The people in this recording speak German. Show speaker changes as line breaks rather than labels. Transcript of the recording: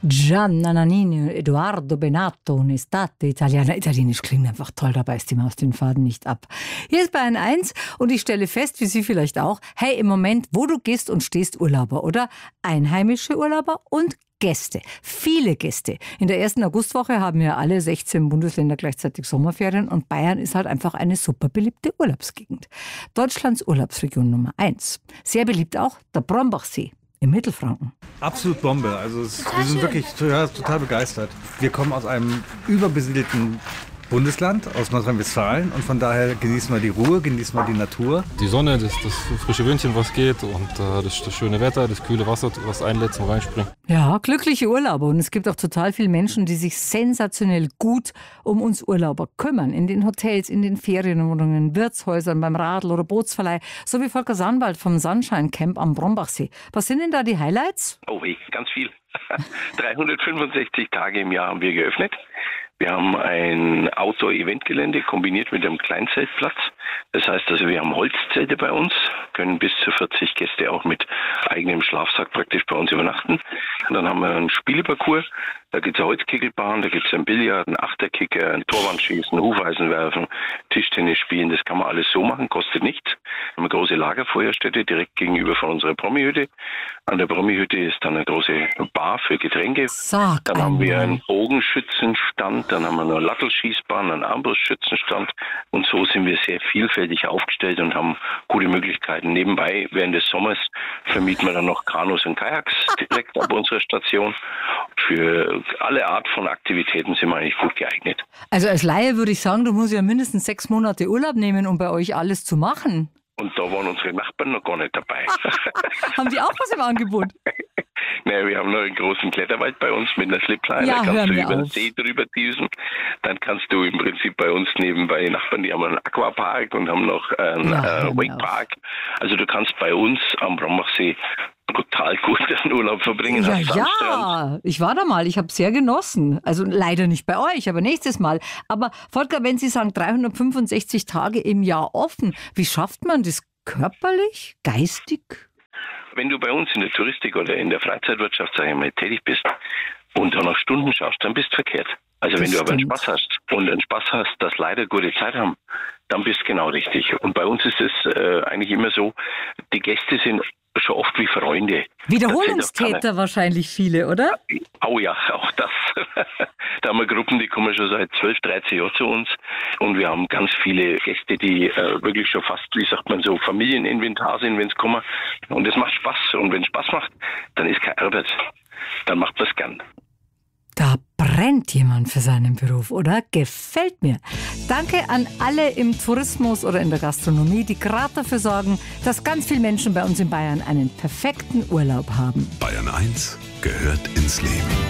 Gianna Nannini, Edoardo Bennato, Un'estate italiana. Italienisch klingt einfach toll, dabei ist die Maus den Faden nicht ab. Hier ist Bayern 1 und ich stelle fest, wie Sie vielleicht auch, hey, im Moment, wo du gehst und stehst, Urlauber, oder? Einheimische Urlauber und Gäste, viele Gäste. In der ersten Augustwoche haben ja alle 16 Bundesländer gleichzeitig Sommerferien und Bayern ist halt einfach eine super beliebte Urlaubsgegend. Deutschlands Urlaubsregion Nummer 1. Sehr beliebt auch der Brombachsee im Mittelfranken.
Absolut Bombe. Also wir sind wirklich total begeistert. Wir kommen aus einem überbesiedelten Bundesland, aus Nordrhein-Westfalen, und von daher genießen wir die Ruhe, genießen wir die Natur.
Die Sonne, das frische Windchen, was geht, und das schöne Wetter, das kühle Wasser, was einlädt zum Reinspringen.
Ja, glückliche Urlauber. Und es gibt auch total viele Menschen, die sich sensationell gut um uns Urlauber kümmern. In den Hotels, in den Ferienwohnungen, Wirtshäusern, beim Radl- oder Bootsverleih. So wie Volker Sandwald vom Sunshine Camp am Brombachsee. Was sind denn da die Highlights?
Oh weh, ganz viel. 365 Tage im Jahr haben wir geöffnet. Wir haben ein Outdoor-Event-Gelände kombiniert mit einem Kleinzeltplatz. Das heißt also, wir haben Holzzelte bei uns, können bis zu 40 Gäste auch mit eigenem Schlafsack praktisch bei uns übernachten. Und dann haben wir einen Spieleparcours. Da gibt es eine Holzkegelbahn, da gibt es ein Billard, einen Achterkicker, ein Torwandschießen, Hufeisen werfen, Tischtennis spielen. Das kann man alles so machen, kostet nichts. Wir haben eine große Lagerfeuerstätte direkt gegenüber von unserer Promihütte. An der Promihütte ist dann eine große Bar für Getränke. Dann haben wir einen Bogenschützenstand, dann haben wir eine Lattelschießbahn, einen Armbrustschützenstand. Und so sind wir sehr vielfältig aufgestellt und haben gute Möglichkeiten. Nebenbei, während des Sommers, vermieten wir dann noch Kanus und Kajaks direkt ab unserer Station. Für alle Art von Aktivitäten sind wir eigentlich gut geeignet.
Also als Laie würde ich sagen, du musst ja mindestens 6 Monate Urlaub nehmen, um bei euch alles zu machen.
Und da waren unsere Nachbarn noch gar nicht dabei.
Haben die auch was im Angebot?
Naja, wir haben noch einen großen Kletterwald bei uns mit einer Slipline.
Ja,
da kannst du über den
auf.
See drüber düsen. Dann kannst du im Prinzip bei uns nebenbei die Nachbarn, die haben einen Aquapark und haben noch einen Wakepark. Also du kannst bei uns am Brombachsee brutal gut den Urlaub verbringen.
Ja, ich war da mal, ich habe es sehr genossen. Also leider nicht bei euch, aber nächstes Mal. Aber Volker, wenn Sie sagen 365 Tage im Jahr offen, wie schafft man das körperlich, geistig?
Wenn du bei uns in der Touristik oder in der Freizeitwirtschaft, sag ich mal, tätig bist und da nach Stunden schaust, dann bist du verkehrt. Also wenn du aber einen Spaß hast und einen Spaß hast, dass leider gute Zeit haben, dann bist du genau richtig. Und bei uns ist es eigentlich immer so, die Gäste sind schon oft wie Freunde.
Wiederholungstäter wahrscheinlich viele, oder?
Oh ja, auch das. Da haben wir Gruppen, die kommen schon seit 12, 13 Jahren zu uns. Und wir haben ganz viele Gäste, die wirklich schon fast, wie sagt man so, Familieninventar sind, wenn es kommen. Und es macht Spaß. Und wenn es Spaß macht, dann ist keine Arbeit. Dann macht man es gern.
Da brennt jemand für seinen Beruf, oder? Gefällt mir. Danke an alle im Tourismus oder in der Gastronomie, die gerade dafür sorgen, dass ganz viele Menschen bei uns in Bayern einen perfekten Urlaub haben.
Bayern 1 gehört ins Leben.